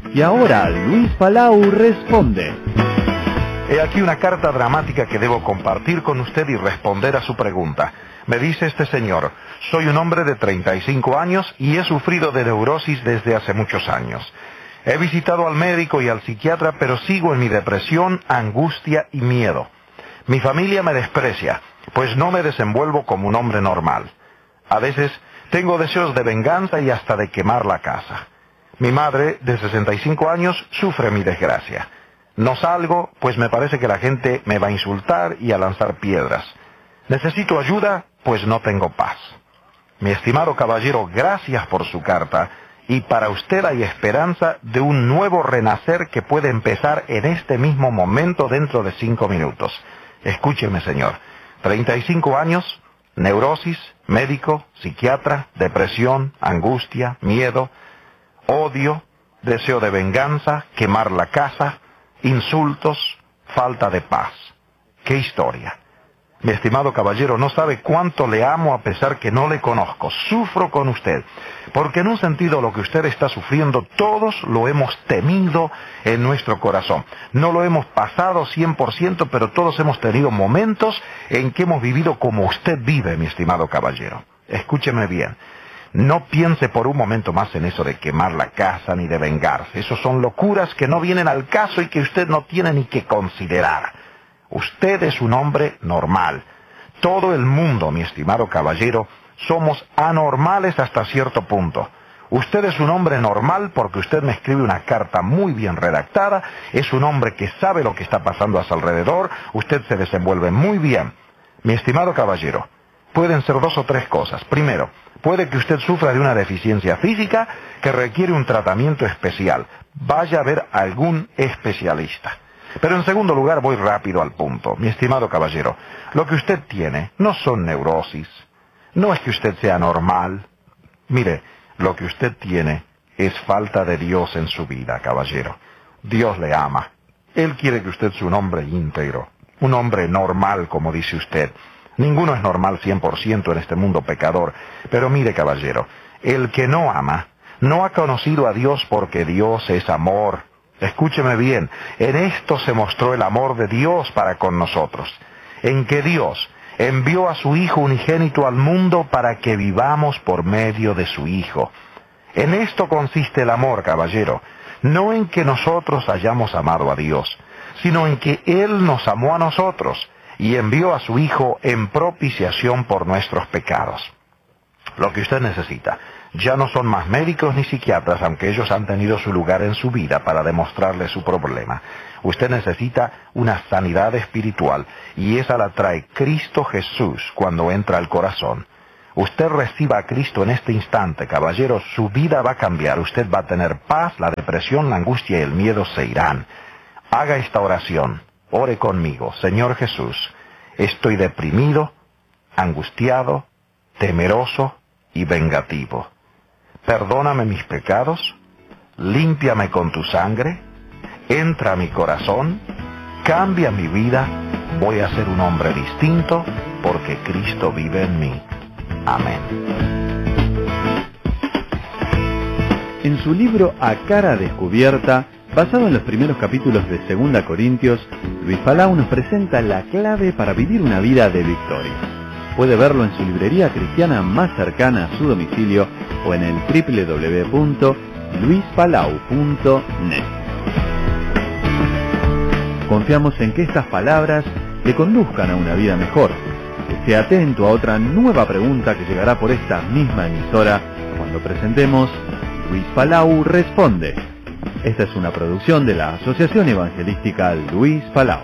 Y ahora Luis Palau responde. He aquí una carta dramática que debo compartir con usted y responder a su pregunta. Me dice este señor: soy un hombre de 35 años y he sufrido de neurosis desde hace muchos años. He visitado al médico y al psiquiatra, pero sigo en mi depresión, angustia y miedo. Mi familia me desprecia, pues no me desenvuelvo como un hombre normal. A veces tengo deseos de venganza y hasta de quemar la casa. Mi madre, de 65 años, sufre mi desgracia. No salgo, pues me parece que la gente me va a insultar y a lanzar piedras. Necesito ayuda, pues no tengo paz. Mi estimado caballero, gracias por su carta, y para usted hay esperanza de un nuevo renacer que puede empezar en este mismo momento dentro de 5 minutos. Escúcheme, señor. 35 años, neurosis, médico, psiquiatra, depresión, angustia, miedo, odio, deseo de venganza, quemar la casa, insultos, falta de paz. ¡Qué historia! Mi estimado caballero, no sabe cuánto le amo a pesar que no le conozco. Sufro con usted, porque en un sentido lo que usted está sufriendo, todos lo hemos temido en nuestro corazón. No lo hemos pasado 100%, pero todos hemos tenido momentos en que hemos vivido como usted vive, mi estimado caballero. Escúcheme bien. No piense por un momento más en eso de quemar la casa ni de vengarse. Esos son locuras que no vienen al caso y que usted no tiene ni que considerar. Usted es un hombre normal. Todo el mundo, mi estimado caballero, somos anormales hasta cierto punto. Usted es un hombre normal porque usted me escribe una carta muy bien redactada, es un hombre que sabe lo que está pasando a su alrededor, usted se desenvuelve muy bien. Mi estimado caballero, pueden ser 2 o 3 cosas. Primero, puede que usted sufra de una deficiencia física que requiere un tratamiento especial. Vaya a ver a algún especialista. Pero en segundo lugar, voy rápido al punto. Mi estimado caballero, lo que usted tiene no son neurosis, no es que usted sea normal. Mire, lo que usted tiene es falta de Dios en su vida, caballero. Dios le ama. Él quiere que usted sea un hombre íntegro, un hombre normal, como dice usted. Ninguno es normal 100% en este mundo pecador. Pero mire, caballero, el que no ama, no ha conocido a Dios porque Dios es amor. Escúcheme bien, en esto se mostró el amor de Dios para con nosotros, en que Dios envió a su Hijo unigénito al mundo para que vivamos por medio de su Hijo. En esto consiste el amor, caballero, no en que nosotros hayamos amado a Dios, sino en que Él nos amó a nosotros y envió a su Hijo en propiciación por nuestros pecados. Lo que usted necesita ya no son más médicos ni psiquiatras, aunque ellos han tenido su lugar en su vida para demostrarle su problema. Usted necesita una sanidad espiritual, y esa la trae Cristo Jesús cuando entra al corazón. Usted reciba a Cristo en este instante, caballero, su vida va a cambiar, usted va a tener paz, la depresión, la angustia y el miedo se irán. Haga esta oración, ore conmigo. Señor Jesús, estoy deprimido, angustiado, temeroso y vengativo. Perdóname mis pecados, límpiame con tu sangre, entra a mi corazón, cambia mi vida, voy a ser un hombre distinto porque Cristo vive en mí. Amén. En su libro A Cara Descubierta, basado en los primeros capítulos de 2 Corintios, Luis Palau nos presenta la clave para vivir una vida de victoria. Puede verlo en su librería cristiana más cercana a su domicilio o en el www.luispalau.net. Confiamos en que estas palabras le conduzcan a una vida mejor. Esté atento a otra nueva pregunta que llegará por esta misma emisora cuando presentemos Luis Palau Responde. Esta es una producción de la Asociación Evangelística Luis Palau.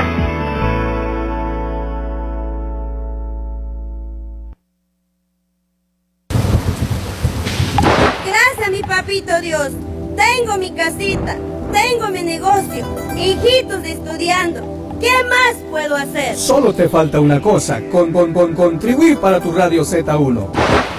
Gracias, mi papito Dios. Tengo mi casita, tengo mi negocio, hijitos estudiando. ¿Qué más puedo hacer? Solo te falta una cosa, contribuir para tu Radio Z1.